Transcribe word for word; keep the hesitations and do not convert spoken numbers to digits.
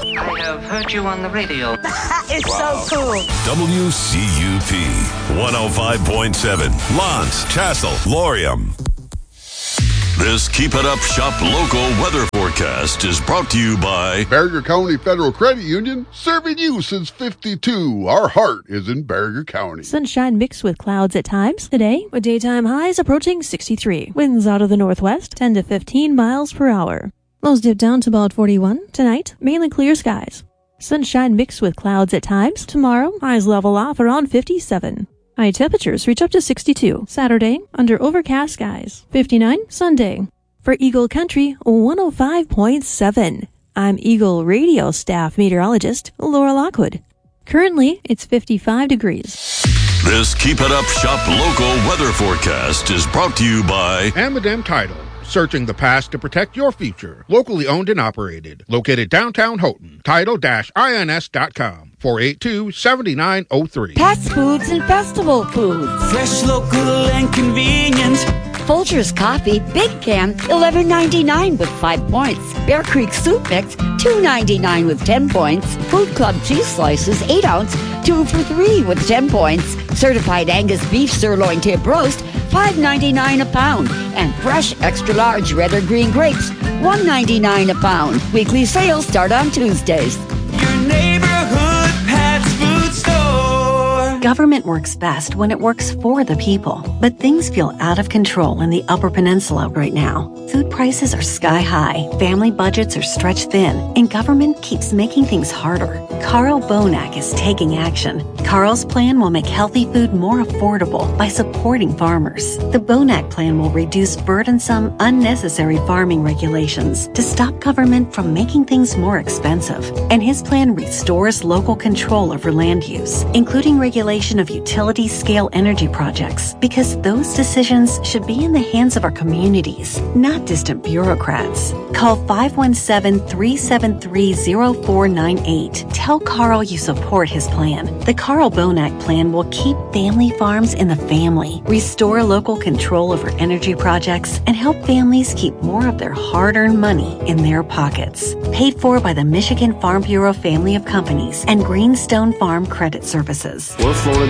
I have heard you on the radio. It's wow. so cool. W C U P one oh five point seven, Lance, Castle, Laurium. This Keep It Up Shop local weather forecast is brought to you by Barrier County Federal Credit Union, serving you since fifty-two. Our heart is in Barrier County. Sunshine mixed with clouds at times today, with daytime highs approaching sixty-three. Winds out of the northwest, ten to fifteen miles per hour. Lows dip down to about forty-one. Tonight, mainly clear skies. Sunshine mixed with clouds at times. Tomorrow, highs level off around fifty-seven. High temperatures reach up to sixty-two. Saturday, under overcast skies. fifty-nine Sunday. For Eagle Country one oh five point seven, I'm Eagle Radio staff meteorologist Laura Lockwood. Currently, it's fifty-five degrees. This Keep It Up Shop local weather forecast is brought to you by Amadam Title. Searching the past to protect your future. Locally owned and operated. Located downtown Houghton. Title I N S dot com. four eight two, seven nine zero three. Past Foods and Festival Foods. Fresh, local, and convenient. Folgers Coffee, big can, eleven ninety-nine with five points. Bear Creek Soup Mix, two ninety-nine with ten points. Food Club Cheese Slices, eight ounce, two for three with ten points. Certified Angus Beef Sirloin Tip Roast, five ninety-nine a pound. And fresh extra large red or green grapes, one ninety-nine a pound. Weekly sales start on Tuesdays. Your neighborhood Pat's Food Store. Government works best when it works for the people. But things feel out of control in the Upper Peninsula right now. Food prices are sky high, family budgets are stretched thin, and government keeps making things harder. Carl Bonak is taking action. Carl's plan will make healthy food more affordable by supporting farmers. The Bonak plan will reduce burdensome, unnecessary farming regulations to stop government from making things more expensive. And his plan restores local control over land use, including regulation of utility-scale energy projects, because those decisions should be in the hands of our communities, not distant bureaucrats. Call five one seven, three seven three, zero four nine eight. Tell Carl you support his plan. The Carl Bonak plan will keep family farms in the family, restore local control over energy projects, and help families keep more of their hard-earned money in their pockets. Paid for by the Michigan Farm Bureau family of companies and Greenstone Farm Credit Services. We're Florida